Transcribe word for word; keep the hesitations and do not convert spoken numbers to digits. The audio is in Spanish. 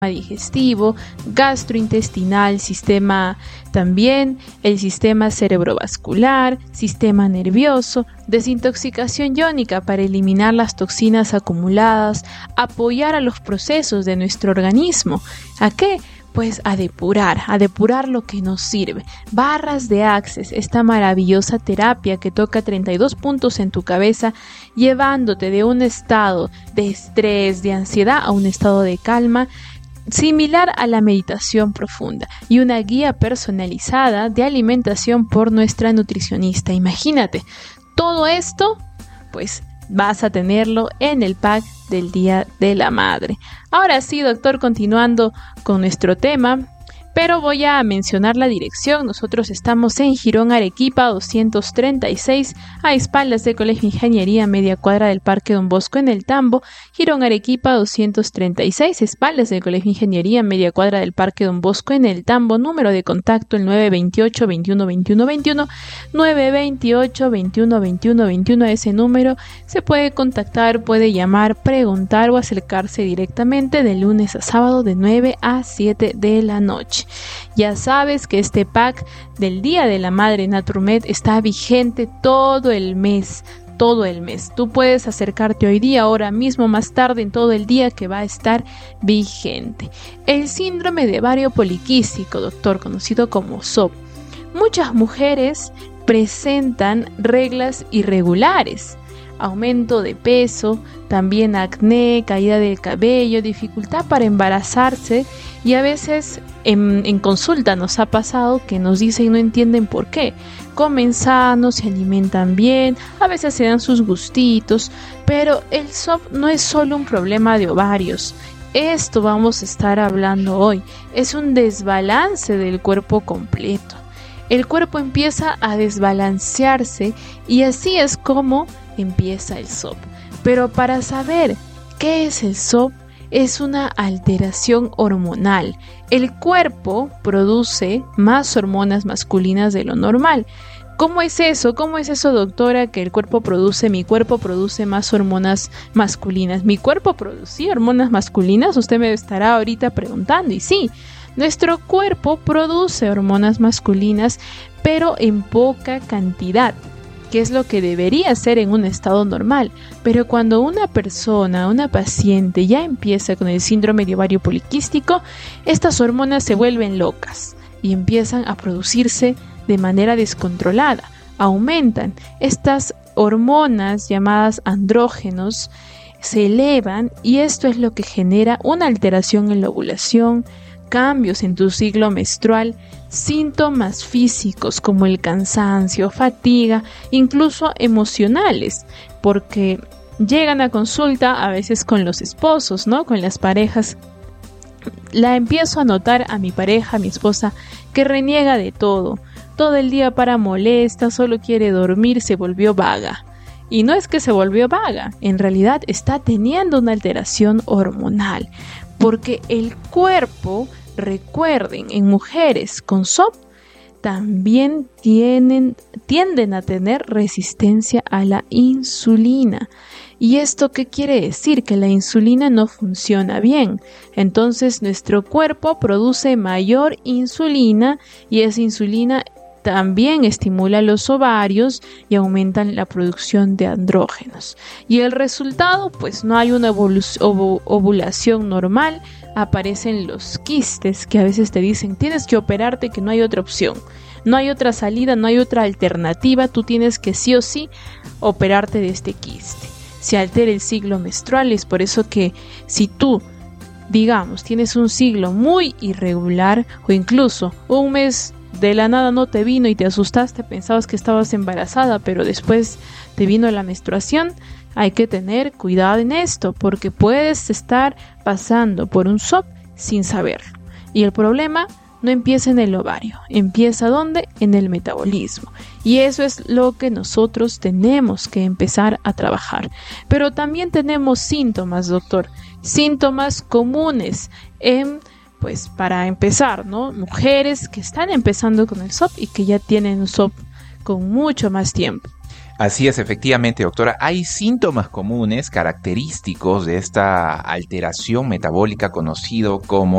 digestivo, gastrointestinal, sistema también, el sistema cerebrovascular, sistema nervioso, desintoxicación iónica para eliminar las toxinas acumuladas, apoyar a los procesos de nuestro organismo. ¿A qué? Pues a depurar, a depurar lo que nos sirve. Barras de Access, esta maravillosa terapia que toca treinta y dos puntos en tu cabeza, llevándote de un estado de estrés, de ansiedad, a un estado de calma, similar a la meditación profunda, y una guía personalizada de alimentación por nuestra nutricionista. Imagínate, todo esto, pues vas a tenerlo en el pack del Día de la Madre. Ahora sí, doctor, continuando con nuestro tema, pero voy a mencionar la dirección. Nosotros estamos en Girón Arequipa doscientos treinta y seis, a espaldas del Colegio de Ingeniería, media cuadra del Parque Don Bosco en el Tambo. Girón Arequipa doscientos treinta y seis, espaldas del Colegio de Ingeniería, media cuadra del Parque Don Bosco en el Tambo. Número de contacto el nueve dos ocho, veintiuno, veintiuno, veintiuno, nueve dos ocho, veintiuno, veintiuno, veintiuno. Ese número se puede contactar, puede llamar, preguntar o acercarse directamente de lunes a sábado de nueve a siete de la noche. Ya sabes que este pack del Día de la Madre Naturmed está vigente todo el mes, todo el mes. Tú puedes acercarte hoy día, ahora mismo, más tarde, en todo el día, que va a estar vigente. El síndrome de ovario poliquístico, doctor, conocido como S O P. Muchas mujeres presentan reglas irregulares, aumento de peso, también acné, caída del cabello, dificultad para embarazarse, y a veces en, en consulta nos ha pasado que nos dicen y no entienden por qué. Comen sano, se alimentan bien, a veces se dan sus gustitos, pero el S O P no es solo un problema de ovarios. Esto vamos a estar hablando hoy. Es un desbalance del cuerpo completo. El cuerpo empieza a desbalancearse y así es como empieza el S O P. Pero para saber qué es el S O P, es una alteración hormonal. El cuerpo produce más hormonas masculinas de lo normal. ¿Cómo es eso? ¿Cómo es eso, doctora, que el cuerpo produce, mi cuerpo produce más hormonas masculinas? ¿Mi cuerpo producía hormonas masculinas? Usted me estará ahorita preguntando, y sí, nuestro cuerpo produce hormonas masculinas, pero en poca cantidad, que es lo que debería ser en un estado normal. Pero cuando una persona, una paciente, ya empieza con el síndrome de ovario poliquístico, estas hormonas se vuelven locas y empiezan a producirse de manera descontrolada. Aumentan. Estas hormonas llamadas andrógenos se elevan, y esto es lo que genera una alteración en la ovulación, cambios en tu ciclo menstrual, síntomas físicos como el cansancio, fatiga, incluso emocionales, porque llegan a consulta a veces con los esposos, ¿no? Con las parejas. La empiezo a notar a mi pareja, a mi esposa, que reniega de todo, todo el día para molesta, solo quiere dormir, se volvió vaga. Y no es que se volvió vaga, en realidad está teniendo una alteración hormonal, porque el cuerpo, recuerden, en mujeres con S O P también tienen, tienden a tener resistencia a la insulina. ¿Y esto qué quiere decir? Que la insulina no funciona bien. Entonces nuestro cuerpo produce mayor insulina, y esa insulina también estimula los ovarios y aumentan la producción de andrógenos. Y el resultado, pues no hay una ovulación, ovulación normal, aparecen los quistes, que a veces te dicen tienes que operarte, que no hay otra opción, no hay otra salida, no hay otra alternativa, tú tienes que sí o sí operarte de este quiste. Se altera el ciclo menstrual, es por eso que si tú, digamos, tienes un ciclo muy irregular, o incluso un mes de la nada no te vino y te asustaste, pensabas que estabas embarazada, pero después te vino la menstruación, hay que tener cuidado en esto, porque puedes estar pasando por un S O P sin saberlo. Y el problema no empieza en el ovario, empieza ¿dónde? En el metabolismo. Y eso es lo que nosotros tenemos que empezar a trabajar. Pero también tenemos síntomas, doctor, síntomas comunes en, pues para empezar, ¿no? Mujeres que están empezando con el S O P y que ya tienen un S O P con mucho más tiempo. Así es, efectivamente, doctora. Hay síntomas comunes característicos de esta alteración metabólica conocido como